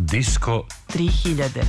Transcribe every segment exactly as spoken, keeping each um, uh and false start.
Disco tri hiljade.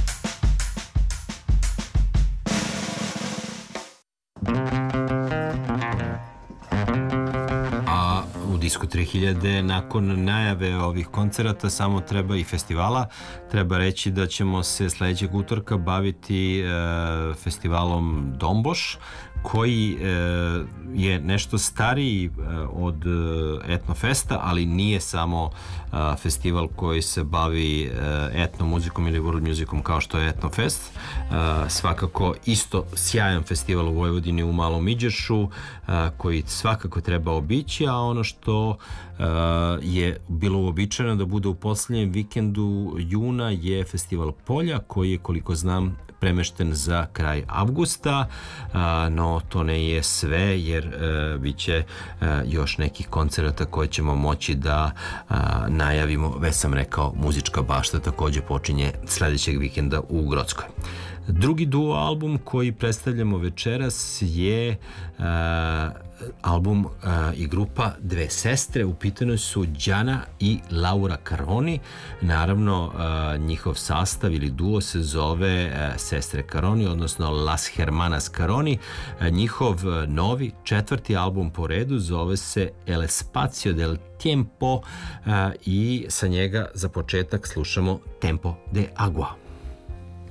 A u Disco tri hiljade nakon najave ovih koncerata samo treba i festivala, treba reći da ćemo se sledećeg utorka baviti e, festivalom Domboš, koji e, je nešto stariji e, od e, Etnofesta, ali nije samo e, festival koji se bavi e, etno muzikom ili world musicom kao što je Etnofest. E, svakako isto sjajan festival u Vojvodini u Malom Iđošu, e, koji svakako treba obići, a ono što e, je bilo uobičajeno da bude u poslednjem vikendu juna je festival Polja, koji je, koliko znam, premešten za kraj avgusta, no to ne je sve, jer bit će još nekih koncerata koje ćemo moći da najavimo. Već sam rekao, Muzička bašta takođe počinje sledećeg vikenda u Grockoj. Drugi duo album koji predstavljamo večeras je uh, album uh, i grupa Dve sestre. U pitanju su Đana i Laura Caroni. Naravno, uh, njihov sastav ili duo se zove uh, Sestre Caroni, odnosno Las Hermanas Caroni. Uh, njihov uh, novi četvrti album po redu zove se El Espacio del Tiempo uh, i sa njega za početak slušamo Tempo de Agua.